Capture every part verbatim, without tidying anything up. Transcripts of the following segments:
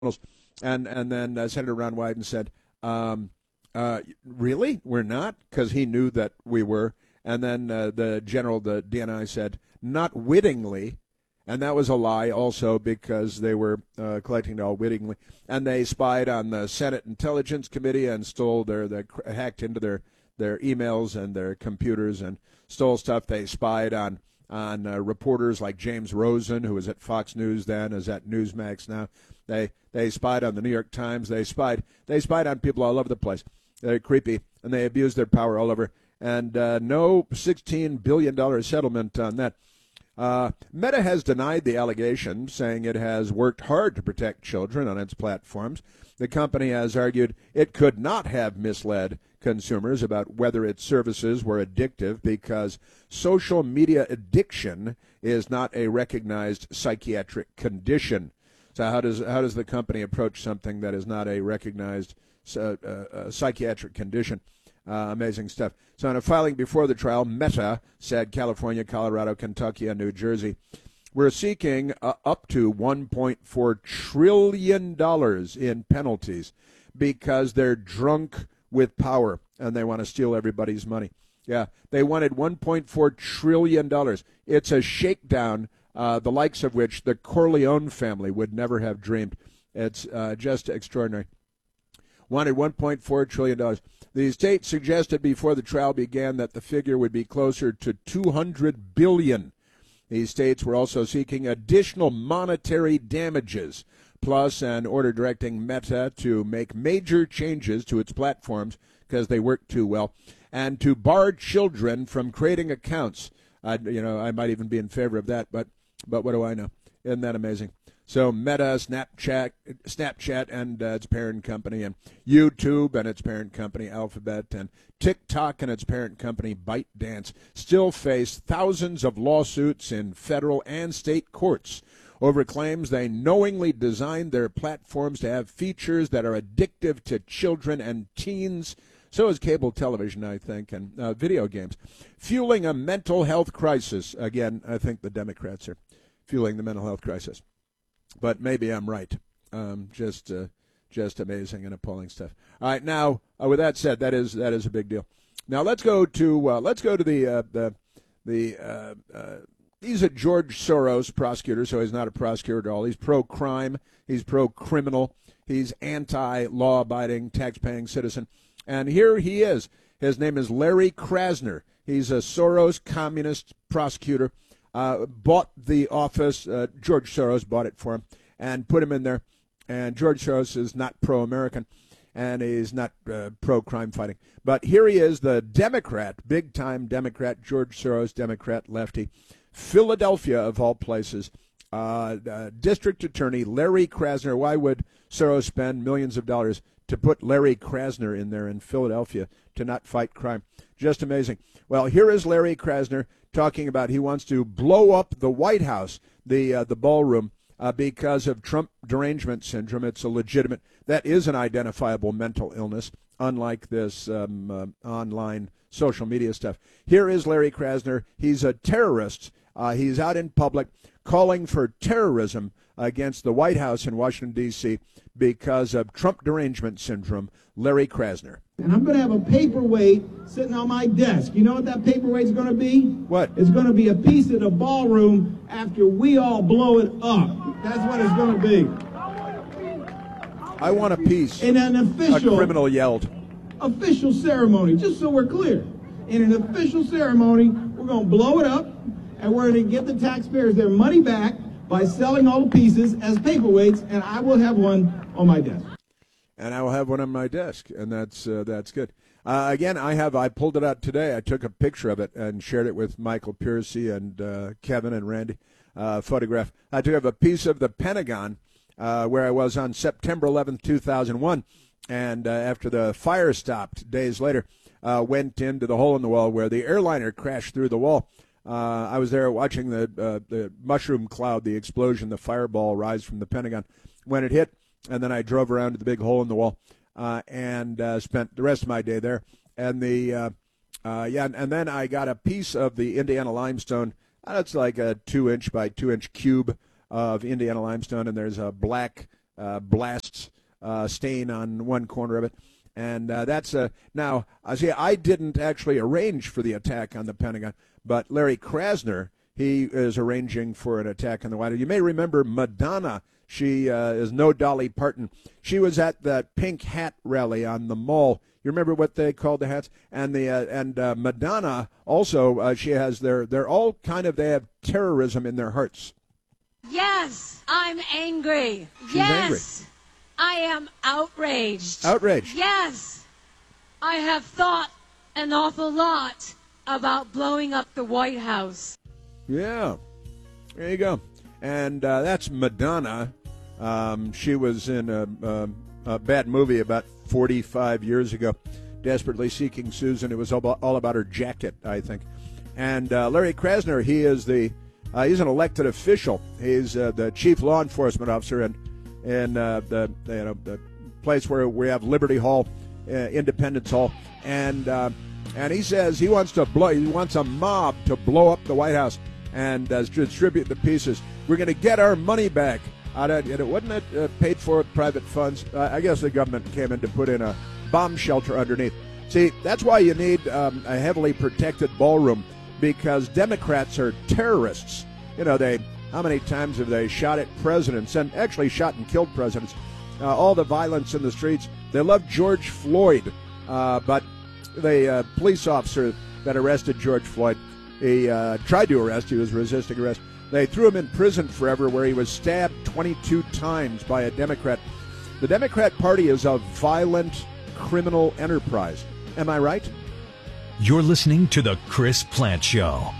And and then uh, Senator Ron Wyden said, um, uh, really? We're not? Because he knew that we were. And then uh, the general, the D N I, said, not wittingly. And that was a lie also because they were uh, collecting it all wittingly. And they spied on the Senate Intelligence Committee and stole their, their hacked into their, their emails and their computers and stole stuff. They spied on on uh, reporters like James Rosen, who was at Fox News then, is at Newsmax now. They they spied on the New York Times. They spied they spied on people all over the place. They're creepy, and they abused their power all over. And uh, no sixteen billion dollars settlement on that. Uh, Meta has denied the allegation, saying it has worked hard to protect children on its platforms. The company has argued it could not have misled consumers about whether its services were addictive because social media addiction is not a recognized psychiatric condition. So how does how does the company approach something that is not a recognized uh, uh, psychiatric condition? Uh, amazing stuff. So in a filing before the trial, Meta said California, Colorado, Kentucky, and New Jersey were seeking uh, up to one point four trillion dollars in penalties because they're drunk with power and they want to steal everybody's money. Yeah, they wanted one point four trillion dollars. It's a shakedown, uh, the likes of which the Corleone family would never have dreamed. It's uh, just extraordinary. Wanted one point four trillion dollars. The state suggested before the trial began that the figure would be closer to two hundred billion dollars. These states were also seeking additional monetary damages, plus an order directing Meta to make major changes to its platforms because they work too well, and to bar children from creating accounts. I, you know, I might even be in favor of that, but but what do I know? Isn't that amazing? So Meta, Snapchat, Snapchat and uh, its parent company, and YouTube and its parent company, Alphabet, and TikTok and its parent company, ByteDance, still face thousands of lawsuits in federal and state courts over claims they knowingly designed their platforms to have features that are addictive to children and teens. So is cable television, I think, and uh, video games, fueling a mental health crisis. Again, I think the Democrats are fueling the mental health crisis. But maybe I'm right. Um, just uh, just amazing and appalling stuff. All right, now uh, with that said, that is that is a big deal. Now let's go to uh, let's go to the uh, the the uh, uh, he's a George Soros prosecutor, so he's not a prosecutor at all. He's pro-crime. He's pro-criminal. He's anti-law-abiding, tax-paying citizen. And here he is. His name is Larry Krasner. He's a Soros communist prosecutor. Uh, bought the office. Uh, George Soros bought it for him and put him in there. And George Soros is not pro-American, and he's not uh, pro-crime fighting. But here he is, the Democrat, big-time Democrat, George Soros, Democrat, lefty, Philadelphia, of all places, uh, uh, District Attorney Larry Krasner. Why would Soros spend millions of dollars to put Larry Krasner in there in Philadelphia to not fight crime? Just amazing. Well, here is Larry Krasner talking about he wants to blow up the White House, the uh, the ballroom, uh, because of Trump derangement syndrome. It's a legitimate, that is an identifiable mental illness, unlike this um, uh, online social media stuff. Here is Larry Krasner. He's a terrorist. Uh, he's out in public calling for terrorism against the White House in Washington, D C because of Trump derangement syndrome. Larry Krasner. And I'm going to have a paperweight sitting on my desk. You know what that paperweight's going to be? What? It's going to be a piece of the ballroom after we all blow it up. That's what it's going to be. I want a piece. In an official... A criminal yelled. Official ceremony, just so we're clear. In an official ceremony, we're going to blow it up, and we're going to give the taxpayers their money back by selling all the pieces as paperweights, and I will have one on my desk. And I will have one on my desk, and that's uh, that's good. Uh, again, I have I pulled it out today. I took a picture of it and shared it with Michael Piercy and uh, Kevin and Randy. Uh, photograph. I took a piece of the Pentagon uh, where I was on September eleventh, two thousand one, and uh, after the fire stopped days later, uh, went into the hole in the wall where the airliner crashed through the wall. Uh, I was there watching the uh, the mushroom cloud, the explosion, the fireball rise from the Pentagon when it hit. And then I drove around to the big hole in the wall uh, and uh, spent the rest of my day there. And the uh, uh, yeah, and then I got a piece of the Indiana limestone. That's like a two-inch by two-inch cube of Indiana limestone, and there's a black uh, blast uh, stain on one corner of it. And uh, that's a now. I see. I didn't actually arrange for the attack on the Pentagon, but Larry Krasner, he is arranging for an attack on the White House. You may remember Madonna. She uh, is no Dolly Parton. She was at the pink hat rally on the mall. You remember what they called the hats? And the uh, and uh, Madonna also. Uh, she has their. They're all kind of. They have terrorism in their hearts. Yes, I'm angry. She's yes. angry. I am outraged. Outraged. Yes. I have thought an awful lot about blowing up the White House. Yeah. There you go. And uh, that's Madonna. Um, she was in a, a, a bad movie about forty-five years ago, Desperately Seeking Susan. It was all about, all about her jacket, I think. And uh, Larry Krasner, he is the uh, he's an elected official. He's uh, the chief law enforcement officer and in uh, the you know the place where we have Liberty Hall, uh, Independence Hall, and uh, and he says he wants to blow. He wants a mob to blow up the White House and uh, distribute the pieces. We're going to get our money back. Out of, and it wasn't it uh, paid for with private funds. Uh, I guess the government came in to put in a bomb shelter underneath. See, that's why you need um, a heavily protected ballroom, because Democrats are terrorists. You know they. How many times have they shot at presidents and actually shot and killed presidents? Uh, all the violence in the streets. They love George Floyd, uh, but the uh, police officer that arrested George Floyd, he uh, tried to arrest. He was resisting arrest. They threw him in prison forever, where he was stabbed twenty-two times by a Democrat. The Democrat Party is a violent criminal enterprise. Am I right? You're listening to The Chris Plante Show.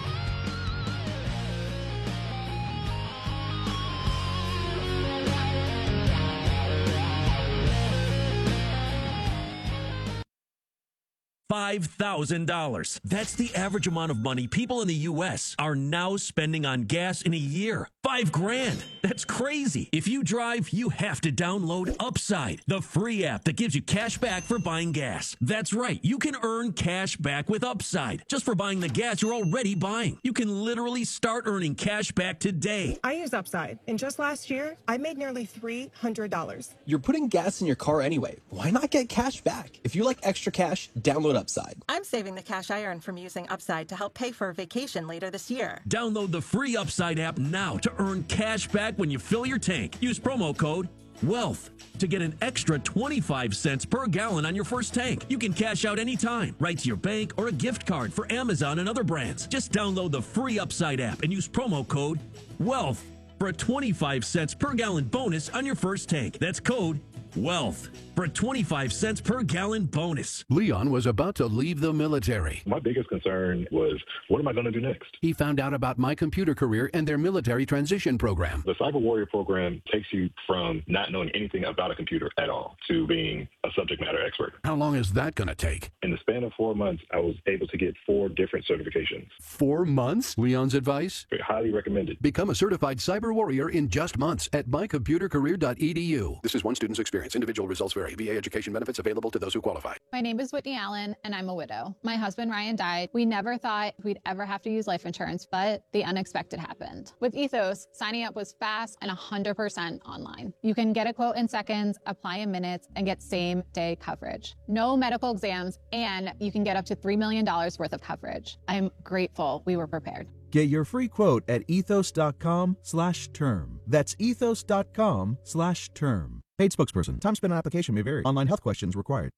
five thousand dollars. That's the average amount of money people in the U S are now spending on gas in a year. Five grand. That's crazy. If you drive, you have to download Upside, the free app that gives you cash back for buying gas. That's right. You can earn cash back with Upside just for buying the gas you're already buying. You can literally start earning cash back today. I use Upside, and just last year, I made nearly three hundred dollars. You're putting gas in your car anyway. Why not get cash back? If you like extra cash, download Upside. I'm saving the cash I earn from using Upside to help pay for a vacation later this year. Download the free Upside app now to earn cash back when you fill your tank. Use promo code WEALTH to get an extra twenty-five cents per gallon on your first tank. You can cash out anytime, right to your bank or a gift card for Amazon and other brands. Just download the free Upside app and use promo code WEALTH for a twenty-five cents per gallon bonus on your first tank. That's code WEALTH for a twenty-five cents per gallon bonus. Leon was about to leave the military. My biggest concern was, what am I going to do next? He found out about My Computer Career and their military transition program. The Cyber Warrior program takes you from not knowing anything about a computer at all to being a subject matter expert. How long is that going to take? In the span of four months, I was able to get four different certifications. Four months? Leon's advice? Highly recommended. Become a certified cyber warrior in just months at my computer career dot e d u. This is one student's experience. Individual results vary. V A education benefits available to those who qualify. My name is Whitney Allen, and I'm a widow. My husband, Ryan, died. We never thought we'd ever have to use life insurance, but the unexpected happened. With Ethos, signing up was fast and one hundred percent online. You can get a quote in seconds, apply in minutes, and get same-day coverage. No medical exams, and you can get up to three million dollars worth of coverage. I'm grateful we were prepared. Get your free quote at ethos.com slash term. That's ethos.com slash term. Paid spokesperson. Time spent on application may vary. Online health questions required.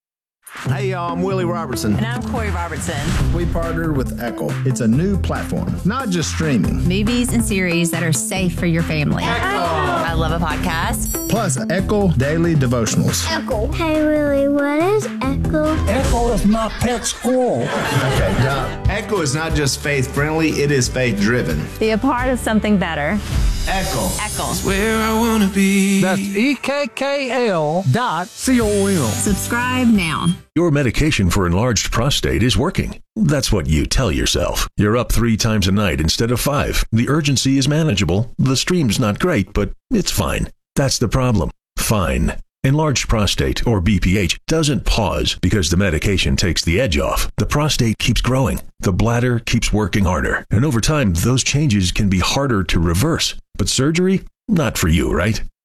Hey, y'all, I'm Willie Robertson. And I'm Corey Robertson. We partnered with Echo. It's a new platform, not just streaming. Movies and series that are safe for your family. Echo. I love a podcast. Plus, Echo Daily Devotionals. Echo. Hey, Willie, what is Echo? Echo is not pet school. Okay, Doc. Echo is not just faith-friendly, it is faith-driven. Be a part of something better. Echo. Echo. It's where I want to be. That's E K K L dot C O M. Subscribe now. Your medication for enlarged prostate is working. That's what you tell yourself. You're up three times a night instead of five. The urgency is manageable. The stream's not great, but it's fine. That's the problem. Fine. Enlarged prostate, or B P H, doesn't pause because the medication takes the edge off. The prostate keeps growing. The bladder keeps working harder. And over time, those changes can be harder to reverse. But surgery? Not for you, right?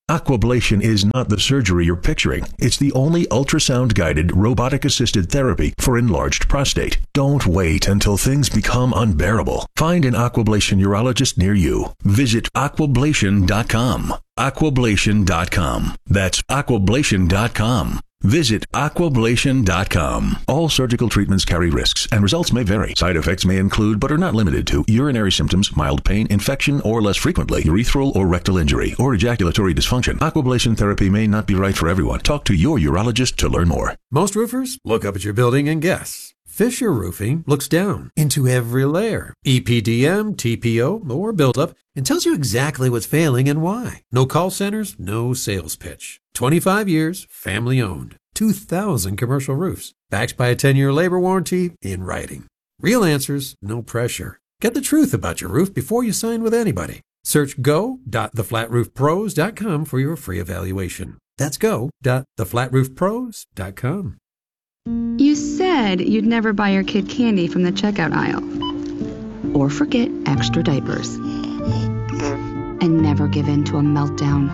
Aquablation is not the surgery you're picturing. It's the only ultrasound-guided, robotic-assisted therapy for enlarged prostate. Don't wait until things become unbearable. Find an Aquablation urologist near you. Visit aquablation dot com. aquablation dot com. That's aquablation dot com. Visit aquablation dot com. All surgical treatments carry risks, and results may vary. Side effects may include, but are not limited to, urinary symptoms, mild pain, infection, or less frequently, urethral or rectal injury, or ejaculatory dysfunction. Aquablation therapy may not be right for everyone. Talk to your urologist to learn more. Most roofers look up at your building and guess. Fisher Roofing looks down into every layer, E P D M, T P O, or buildup, and tells you exactly what's failing and why. No call centers, no sales pitch. twenty-five years, family owned. two thousand commercial roofs, backed by a ten-year labor warranty in writing. Real answers, no pressure. Get the truth about your roof before you sign with anybody. Search go dot the flat roof pros dot com for your free evaluation. That's go dot the flat roof pros dot com. You said you'd never buy your kid candy from the checkout aisle. Or forget extra diapers. And never give in to a meltdown.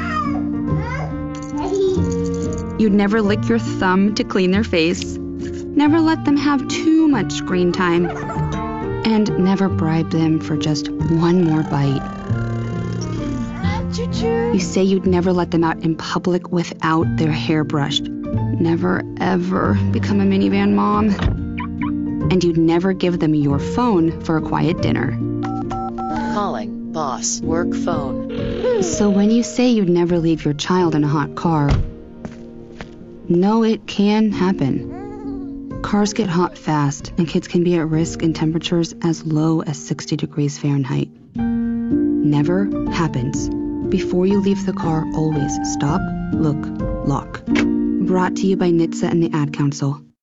You'd never lick your thumb to clean their face. Never let them have too much screen time. And never bribe them for just one more bite. You say you'd never let them out in public without their hair brushed. Never, ever become a minivan mom. And you'd never give them your phone for a quiet dinner. Calling boss work phone. So when you say you'd never leave your child in a hot car, no, it can happen. Cars get hot fast, and kids can be at risk in temperatures as low as sixty degrees Fahrenheit. Never happens. Before you leave the car, always stop, look, lock. Brought to you by N H T S A and the Ad Council.